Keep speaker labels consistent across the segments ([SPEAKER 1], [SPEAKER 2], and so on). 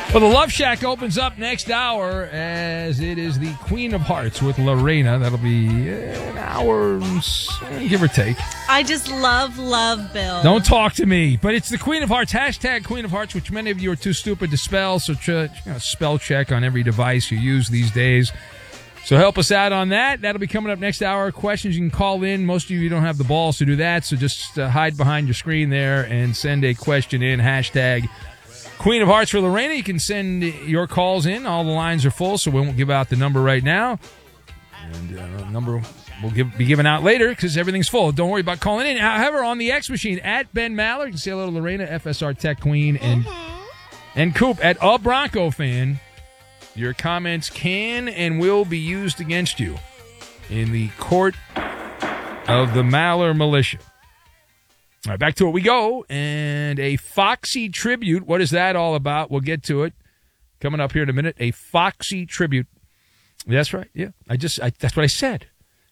[SPEAKER 1] Well, the Love Shack opens up next hour as it is the Queen of Hearts with Lorena. That'll be an hour, give or take.
[SPEAKER 2] I just love Bill.
[SPEAKER 1] Don't talk to me. But it's the Queen of Hearts, hashtag Queen of Hearts, which many of you are too stupid to spell. So spell check on every device you use these days. So help us out on that. That'll be coming up next hour. Questions you can call in. Most of you don't have the balls to do that. So just hide behind your screen there and send a question in, hashtag Queen of Hearts for Lorena. You can send your calls in. All the lines are full, so we won't give out the number right now. And the number will be given out later because everything's full. Don't worry about calling in. However, on the X machine, at Ben Maller, you can say hello to Lorena, FSR Tech Queen, and Coop at A Bronco Fan. Your comments can and will be used against you in the court of the Maller Militia. All right, back to it we go. And a Foxy tribute. What is that all about? We'll get to it coming up here in a minute. A Foxy tribute. That's right. Yeah, that's what I said.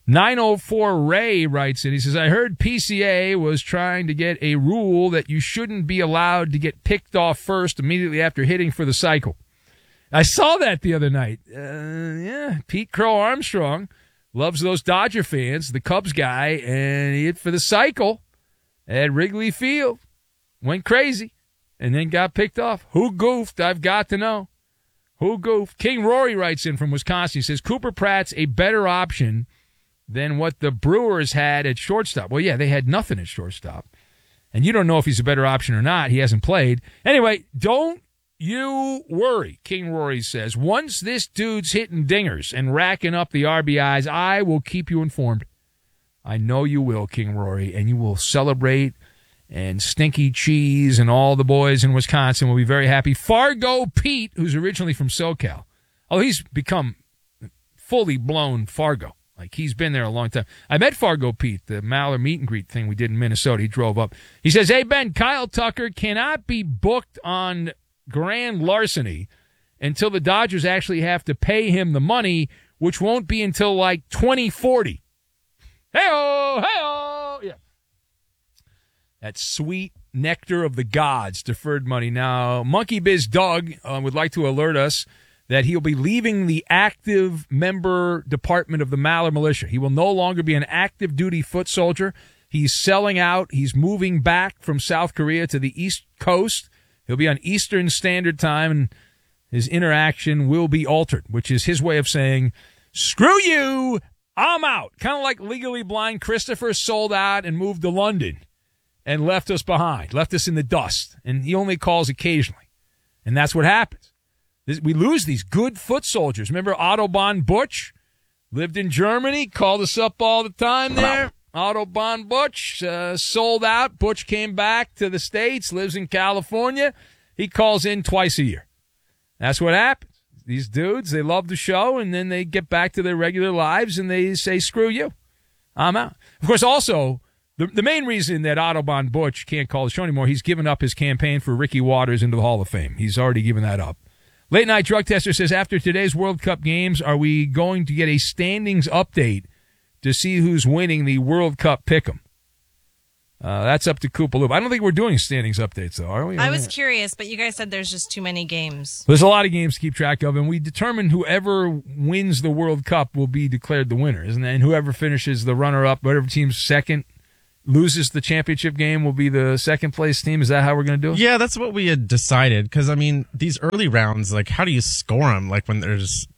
[SPEAKER 1] 904 Ray writes in. He says, I heard PCA was trying to get a rule that you shouldn't be allowed to get picked off first immediately after hitting for the cycle. I saw that the other night. Pete Crow Armstrong loves those Dodger fans, the Cubs guy, and he hit for the cycle at Wrigley Field, went crazy, and then got picked off. Who goofed? I've got to know. Who goofed? King Rory writes in from Wisconsin. He says, Cooper Pratt's a better option than what the Brewers had at shortstop. Well, yeah, they had nothing at shortstop. And you don't know if he's a better option or not. He hasn't played. Anyway, don't you worry, King Rory says. Once this dude's hitting dingers and racking up the RBIs, I will keep you informed. I know you will, King Rory, and you will celebrate, and Stinky Cheese and all the boys in Wisconsin will be very happy. Fargo Pete, who's originally from SoCal. Oh, he's become fully blown Fargo. Like, he's been there a long time. I met Fargo Pete, the Maller meet and greet thing we did in Minnesota. He drove up. He says, hey, Ben, Kyle Tucker cannot be booked on grand larceny until the Dodgers actually have to pay him the money, which won't be until, like, 2040. Hey-oh, hey-oh. Yeah. That sweet nectar of the gods, deferred money. Now, Monkey Biz Doug would like to alert us that he'll be leaving the active member department of the Maller Militia. He will no longer be an active duty foot soldier. He's selling out. He's moving back from South Korea to the East Coast. He'll be on Eastern Standard Time, and his interaction will be altered, which is his way of saying, screw you, I'm out. Kind of like Legally Blind Christopher sold out and moved to London and left us behind, left us in the dust. And he only calls occasionally. And that's what happens. We lose these good foot soldiers. Remember Autobahn Butch? Lived in Germany, called us up all the time there. Autobahn Butch sold out. Butch came back to the States, lives in California. He calls in twice a year. That's what happens. These dudes, they love the show, and then they get back to their regular lives, and they say, screw you. I'm out. Of course, also, the main reason that Autobahn Butch can't call the show anymore, he's given up his campaign for Ricky Waters into the Hall of Fame. He's already given that up. Late Night Drug Tester says, after today's World Cup games, are we going to get a standings update to see who's winning the World Cup pick'em? That's up to Koopaloop. I don't think we're doing standings updates, though, are we?
[SPEAKER 2] I was curious, but you guys said there's just too many games.
[SPEAKER 1] There's a lot of games to keep track of, and we determine whoever wins the World Cup will be declared the winner, isn't it? And whoever finishes the runner-up, whatever team's second, loses the championship game, will be the second-place team. Is that how we're going to do it?
[SPEAKER 3] Yeah, that's what we had decided, because, I mean, these early rounds, like, how do you score them? Like, when there's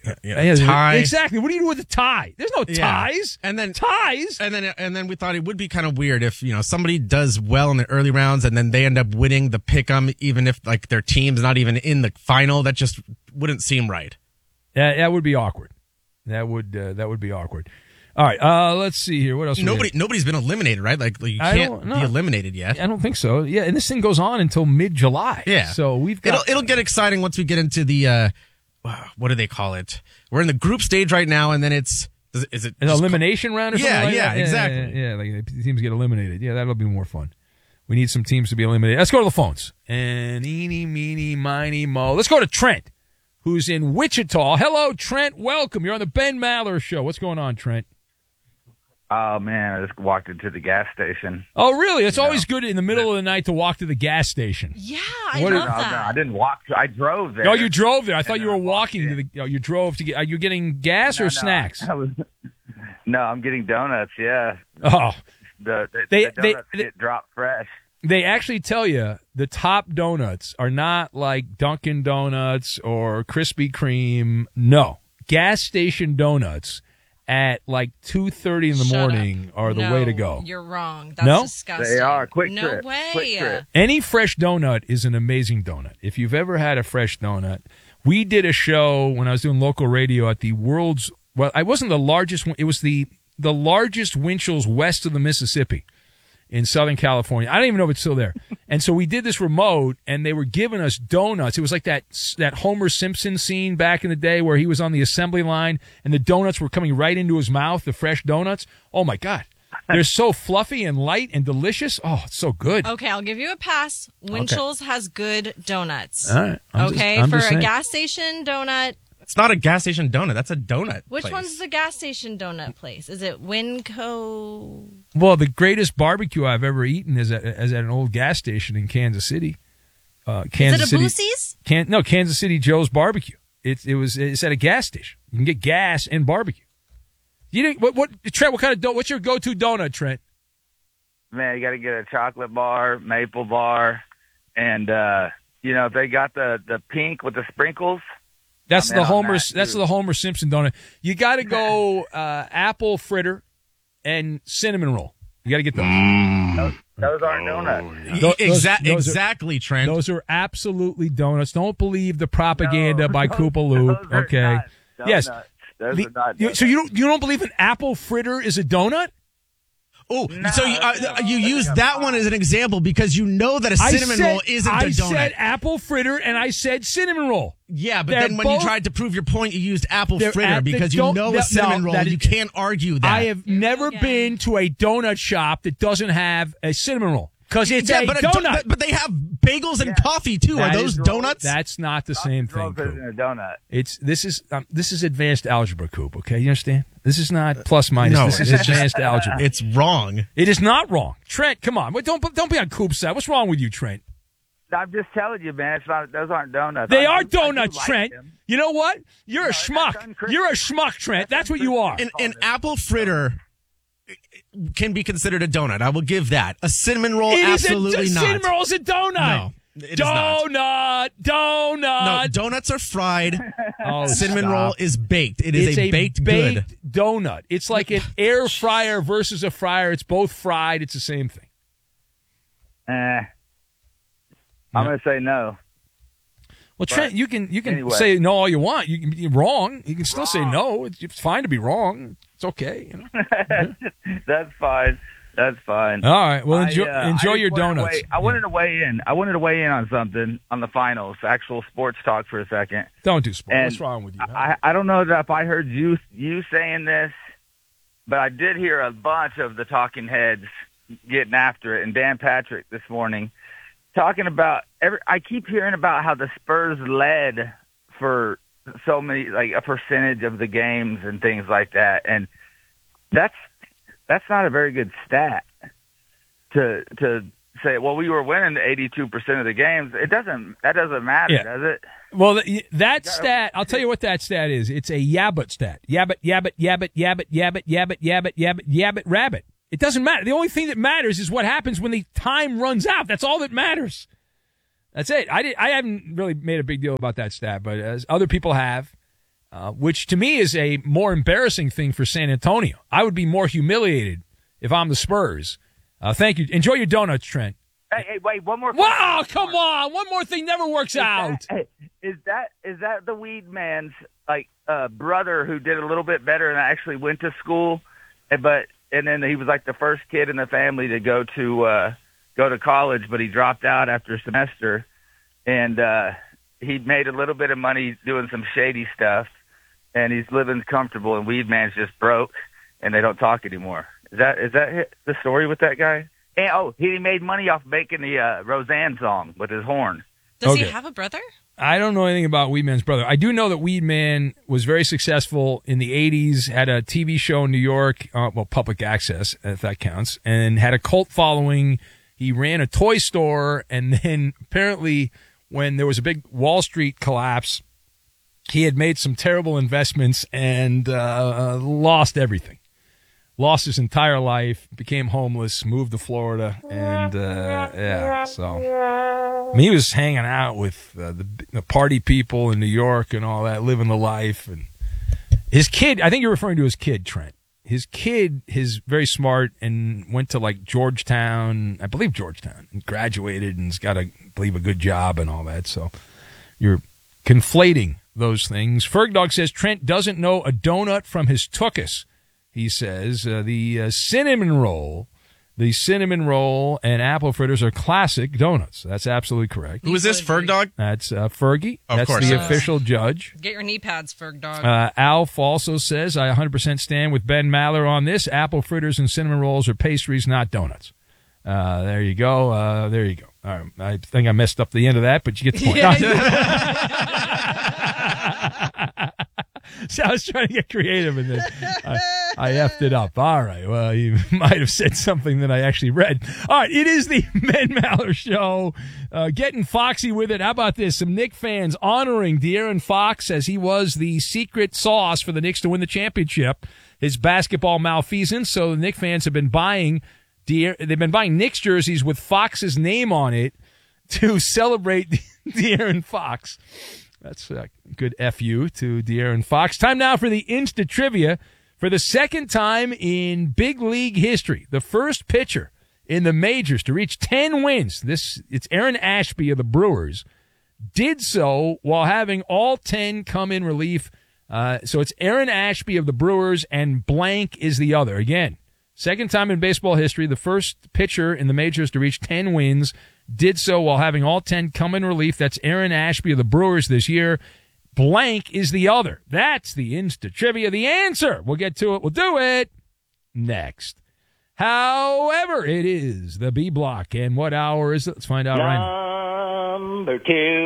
[SPEAKER 3] tie.
[SPEAKER 1] Exactly. What do you do with a tie? There's no ties.
[SPEAKER 3] And then
[SPEAKER 1] ties.
[SPEAKER 3] And then we thought it would be kind of weird if, somebody does well in the early rounds and then they end up winning the pick'em, even if like their team's not even in the final. That just wouldn't seem right.
[SPEAKER 1] That would be awkward. That would be awkward. All right. Let's see here. What else?
[SPEAKER 3] Nobody's been eliminated, right? Like you can't be eliminated yet.
[SPEAKER 1] I don't think so. Yeah. And this thing goes on until mid-July.
[SPEAKER 3] Yeah.
[SPEAKER 1] So we've got.
[SPEAKER 3] It'll get exciting once we get into the. What do they call it? We're in the group stage right now, and then is it
[SPEAKER 1] an elimination round or something like that?
[SPEAKER 3] Exactly.
[SPEAKER 1] Yeah, like teams get eliminated. Yeah, that'll be more fun. We need some teams to be eliminated. Let's go to the phones. And eeny, meeny, miny, mo. Let's go to Trent, who's in Wichita. Hello, Trent. Welcome. You're on the Ben Maller Show. What's going on, Trent?
[SPEAKER 4] Oh man, I just walked into the gas station.
[SPEAKER 1] Oh, really? It's always good in the middle of the night to walk to the gas station.
[SPEAKER 2] Yeah, I
[SPEAKER 1] What
[SPEAKER 2] love
[SPEAKER 4] No,
[SPEAKER 2] that.
[SPEAKER 4] I didn't walk. I drove there.
[SPEAKER 1] Oh, you drove there. I thought
[SPEAKER 4] And
[SPEAKER 1] you were
[SPEAKER 4] I walked
[SPEAKER 1] walking to
[SPEAKER 4] in.
[SPEAKER 1] the. Oh, you drove to get. Are you getting gas or
[SPEAKER 4] No,
[SPEAKER 1] snacks?
[SPEAKER 4] No, I'm getting donuts. Yeah,
[SPEAKER 1] Oh,
[SPEAKER 4] the
[SPEAKER 1] They-
[SPEAKER 4] donuts
[SPEAKER 1] they-
[SPEAKER 4] get dropped fresh.
[SPEAKER 1] they actually tell you the top donuts are not like Dunkin' Donuts or Krispy Kreme. No, gas station donuts at like 2:30 in the
[SPEAKER 2] Shut
[SPEAKER 1] morning
[SPEAKER 2] up.
[SPEAKER 1] are the
[SPEAKER 2] No,
[SPEAKER 1] way to go.
[SPEAKER 2] You're wrong. That's
[SPEAKER 1] No?
[SPEAKER 2] disgusting.
[SPEAKER 4] They are. Quick
[SPEAKER 2] no
[SPEAKER 4] trip.
[SPEAKER 2] way.
[SPEAKER 4] Quick trip.
[SPEAKER 1] Any fresh donut is an amazing donut. If you've ever had a fresh donut, we did a show when I was doing local radio at the world's. Well, I wasn't the largest one. It was the largest Winchell's west of the Mississippi in Southern California. I don't even know if it's still there. And so we did this remote, and they were giving us donuts. It was like that Homer Simpson scene back in the day where he was on the assembly line, and the donuts were coming right into his mouth, the fresh donuts. Oh, my God. They're so fluffy and light and delicious. Oh, it's so good.
[SPEAKER 2] Okay, I'll give you a pass. Winchell's has good donuts.
[SPEAKER 1] All right. I'm
[SPEAKER 2] Okay,
[SPEAKER 1] just
[SPEAKER 2] for a
[SPEAKER 1] saying.
[SPEAKER 2] gas station donut.
[SPEAKER 3] It's not a gas station donut. That's a donut.
[SPEAKER 2] Which
[SPEAKER 3] place.
[SPEAKER 2] one's the gas station donut place? Is it Winco?
[SPEAKER 1] Well, the greatest barbecue I've ever eaten is at an old gas station in Kansas City. Kansas
[SPEAKER 2] Is it a
[SPEAKER 1] City,
[SPEAKER 2] Boosie's?
[SPEAKER 1] Kansas City Joe's Barbecue. It's at a gas station. You can get gas and barbecue. You didn't what Trent? What kind of what's your go-to donut, Trent?
[SPEAKER 4] Man, you got to get a chocolate bar, maple bar, and if they got the pink with the sprinkles.
[SPEAKER 1] That's
[SPEAKER 4] I'm in
[SPEAKER 1] the
[SPEAKER 4] on
[SPEAKER 1] Homer.
[SPEAKER 4] that,
[SPEAKER 1] That's
[SPEAKER 4] too.
[SPEAKER 1] the Homer Simpson donut. You got to go apple fritter and cinnamon roll. You got to get those.
[SPEAKER 4] Those aren't donuts.
[SPEAKER 1] Those are-
[SPEAKER 3] Exactly, Trent.
[SPEAKER 1] Those are absolutely donuts. Don't believe the propaganda by Koopa Loop.
[SPEAKER 4] Those are
[SPEAKER 1] Okay.
[SPEAKER 4] not
[SPEAKER 1] Yes.
[SPEAKER 4] donuts. Those
[SPEAKER 1] The-
[SPEAKER 4] are not
[SPEAKER 1] you-
[SPEAKER 4] donuts.
[SPEAKER 1] so you don't believe an apple fritter is a donut?
[SPEAKER 3] Oh, so you use that one as an example because you know that a cinnamon roll isn't a
[SPEAKER 1] I
[SPEAKER 3] donut.
[SPEAKER 1] said apple fritter and I said cinnamon roll.
[SPEAKER 3] Yeah, but
[SPEAKER 1] They're
[SPEAKER 3] then when you
[SPEAKER 1] both-
[SPEAKER 3] tried to prove your point, you used apple
[SPEAKER 1] They're
[SPEAKER 3] fritter
[SPEAKER 1] at the
[SPEAKER 3] because you
[SPEAKER 1] don't-
[SPEAKER 3] know
[SPEAKER 1] no,
[SPEAKER 3] a cinnamon
[SPEAKER 1] no,
[SPEAKER 3] roll.
[SPEAKER 1] that is-
[SPEAKER 3] You can't argue that.
[SPEAKER 1] I have never
[SPEAKER 2] again.
[SPEAKER 1] been to a donut shop that doesn't have a cinnamon roll because it's
[SPEAKER 3] Yeah,
[SPEAKER 1] a
[SPEAKER 3] but
[SPEAKER 1] donut.
[SPEAKER 3] but they have bagels and coffee too.
[SPEAKER 1] That
[SPEAKER 3] Are those
[SPEAKER 1] is-
[SPEAKER 3] donuts?
[SPEAKER 1] That's not the same thing.
[SPEAKER 4] Rolls
[SPEAKER 1] Coop.
[SPEAKER 4] isn't a donut.
[SPEAKER 1] This is advanced algebra, Coop. Okay, you understand? This is not plus minus.
[SPEAKER 3] No,
[SPEAKER 1] this is
[SPEAKER 3] it's just-
[SPEAKER 1] advanced algebra.
[SPEAKER 3] It's wrong.
[SPEAKER 1] It is not wrong. Trent, come on. Don't be on Coop's side. What's wrong with you, Trent?
[SPEAKER 4] I'm just telling you, man. It's not. Those aren't donuts.
[SPEAKER 1] They
[SPEAKER 4] I
[SPEAKER 1] are
[SPEAKER 4] do- I do
[SPEAKER 1] donuts,
[SPEAKER 4] like
[SPEAKER 1] Trent.
[SPEAKER 4] them.
[SPEAKER 1] You know what? You're a
[SPEAKER 4] that's
[SPEAKER 1] schmuck.
[SPEAKER 4] unchristmas.
[SPEAKER 1] You're a schmuck, Trent. That's what you are.
[SPEAKER 3] An apple fritter can be considered a donut. I will give that. A cinnamon roll,
[SPEAKER 1] It is
[SPEAKER 3] absolutely not.
[SPEAKER 1] Cinnamon roll is a donut.
[SPEAKER 3] No, it is not.
[SPEAKER 1] Donut.
[SPEAKER 3] No, donuts are fried.
[SPEAKER 1] Oh,
[SPEAKER 3] Cinnamon
[SPEAKER 1] stop.
[SPEAKER 3] roll is baked. It is
[SPEAKER 1] It's
[SPEAKER 3] a baked good.
[SPEAKER 1] donut. It's like an air fryer versus a fryer. It's both fried. It's the same thing.
[SPEAKER 4] I'm going to say no.
[SPEAKER 1] Well, Trent, you can
[SPEAKER 4] anyway.
[SPEAKER 1] say no all you want. You can be wrong. You can still say no. It's fine to be wrong. It's okay. You know?
[SPEAKER 4] That's fine. That's fine.
[SPEAKER 1] All right. Well, enjoy
[SPEAKER 4] I just
[SPEAKER 1] your
[SPEAKER 4] wanted to
[SPEAKER 1] donuts.
[SPEAKER 4] I wanted to weigh in. I wanted to weigh in on something on the finals, actual sports talk for a second.
[SPEAKER 1] Don't do sports.
[SPEAKER 4] And
[SPEAKER 1] What's wrong with you?
[SPEAKER 4] I don't know if I heard you saying this, but I did hear a bunch of the talking heads getting after it, and Dan Patrick this morning talking about I keep hearing about how the Spurs led for so many, like a percentage of the games and things like that, and that's not a very good stat to say. Well, we were winning 82% of the games. That doesn't matter,
[SPEAKER 1] Yeah.
[SPEAKER 4] does it?
[SPEAKER 1] Well, that stat, I'll tell you what that stat is. It's a yabbit stat. Yabbit, yabbit, yabbit, yabbit, yabbit, yabbit, yabbit, yabbit, yabbit, rabbit. It doesn't matter. The only thing that matters is what happens when the time runs out. That's all that matters. That's it. I haven't really made a big deal about that stat, but as other people have, which to me is a more embarrassing thing for San Antonio. I would be more humiliated if I'm the Spurs. Thank you. Enjoy your donuts, Trent.
[SPEAKER 4] Hey, wait, one more.
[SPEAKER 1] Wow, come on. One more thing never works out.
[SPEAKER 4] Is that the weed man's brother who did a little bit better and actually went to school, and then he was like the first kid in the family to go to college, but he dropped out after a semester, and he made a little bit of money doing some shady stuff, and he's living comfortable, and weed man's just broke, and they don't talk anymore. Is that the story with that guy? And he made money off making the Roseanne song with his horn.
[SPEAKER 2] Does he have a brother?
[SPEAKER 1] I don't know anything about Weedman's brother. I do know that Weedman was very successful in the 80s, had a TV show in New York, public access, if that counts, and had a cult following. He ran a toy store, and then apparently when there was a big Wall Street collapse, he had made some terrible investments and lost everything. Lost his entire life, became homeless, moved to Florida, and so he was hanging out with the party people in New York and all that, living the life. And his kid, I think you're referring to his kid, Trent. His kid is very smart and went to like Georgetown, I believe Georgetown, and graduated and's got I believe a good job and all that. So you're conflating those things. Fergdog says Trent doesn't know a donut from his tuchus. He says the cinnamon roll and apple fritters are classic donuts. That's absolutely correct.
[SPEAKER 3] Who is this, Fergdog?
[SPEAKER 1] That's Fergie.
[SPEAKER 3] Of course.
[SPEAKER 1] That's the official judge.
[SPEAKER 2] Get your knee pads, Fergdog.
[SPEAKER 1] Alf also says, I 100% stand with Ben Maller on this. Apple fritters and cinnamon rolls are pastries, not donuts. There you go. All right. I think I messed up the end of that, but you get the point. So I was trying to get creative, and then I effed it up. All right. Well, you might have said something that I actually read. All right. It is the Ben Maller Show. Getting foxy with it. How about this? Some Knicks fans honoring De'Aaron Fox as he was the secret sauce for the Knicks to win the championship. His basketball malfeasance. So the Knicks fans have been buying Knicks jerseys with Fox's name on it to celebrate De'Aaron Fox. That's a good FU to De'Aaron Fox. Time now for the Insta Trivia. For the second time in big league history, the first pitcher in the majors to reach 10 wins, it's Aaron Ashby of the Brewers, did so while having all 10 come in relief. So it's Aaron Ashby of the Brewers, and blank is the other. Again, second time in baseball history, the first pitcher in the majors to reach 10 wins did so while having all 10 come in relief. That's Aaron Ashby of the Brewers this year. Blank is the other. That's the Insta Trivia. The answer. We'll get to it. We'll do it next. However, it is the B block. And what hour is it? Let's find out right now.
[SPEAKER 5] Number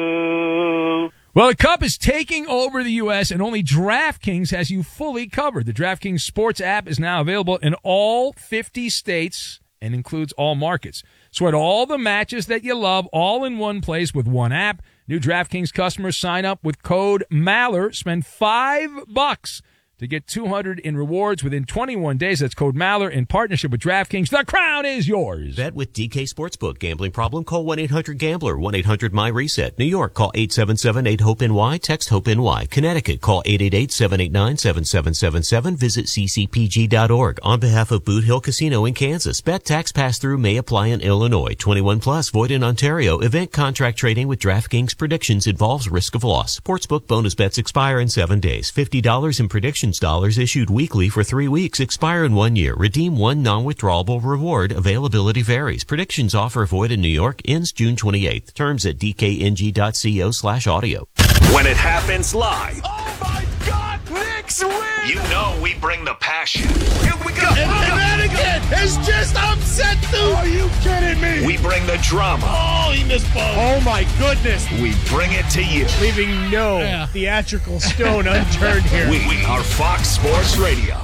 [SPEAKER 5] 2.
[SPEAKER 1] Well, the Cup is taking over the U.S., and only DraftKings has you fully covered. The DraftKings Sports app is now available in all 50 states and includes all markets. Sweat all the matches that you love all in one place with one app. New DraftKings customers sign up with code Maller. Spend $5 to get $200 in rewards within 21 days. That's code Maller in partnership with DraftKings. The crown is yours.
[SPEAKER 6] Bet with DK Sportsbook. Gambling problem? Call 1-800-GAMBLER. 1-800-MY-RESET. New York, call 877-8-HOPE-NY. Text HOPE-NY. Connecticut, call 888-789-7777. Visit ccpg.org. On behalf of Boot Hill Casino in Kansas, bet tax pass-through may apply in Illinois. 21 plus, void in Ontario. Event contract trading with DraftKings predictions involves risk of loss. Sportsbook bonus bets expire in 7 days. $50 in predictions dollars issued weekly for 3 weeks. Expire in 1 year. Redeem one non-withdrawable reward. Availability varies. Predictions offer void in New York. Ends June 28th. Terms at dkng.co/audio.
[SPEAKER 7] When it happens live.
[SPEAKER 5] Oh my God, Knicks win!
[SPEAKER 7] You know we bring the passion.
[SPEAKER 5] Here we go! And that again is just upset, dude! Are you kidding me?
[SPEAKER 7] We bring the drama.
[SPEAKER 5] Oh, he missed both. Oh my goodness!
[SPEAKER 7] We bring it to you.
[SPEAKER 5] Leaving no theatrical stone unturned here.
[SPEAKER 7] We are Fox Sports Radio.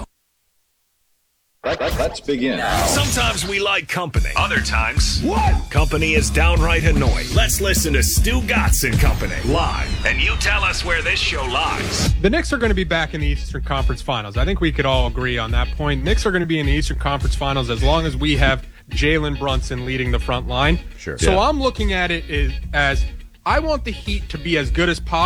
[SPEAKER 8] Let's begin.
[SPEAKER 7] Sometimes we like company. Other times, company is downright annoying. Let's listen to Stu Gatz and Company live. And you tell us where this show lies.
[SPEAKER 9] The Knicks are going to be back in the Eastern Conference Finals. I think we could all agree on that point. Knicks are going to be in the Eastern Conference Finals as long as we have Jalen Brunson leading the front line.
[SPEAKER 8] Sure.
[SPEAKER 9] So I'm looking at it as I want the Heat to be as good as possible.